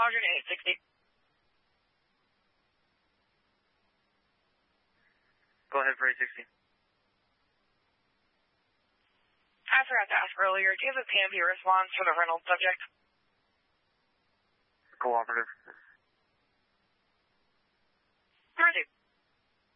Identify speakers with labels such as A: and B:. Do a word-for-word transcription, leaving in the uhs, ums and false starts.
A: Quadrant eight sixty.
B: Go ahead for eight sixty.
A: I forgot to ask earlier, do you have a P M P response for the Reynolds subject?
B: Cooperative.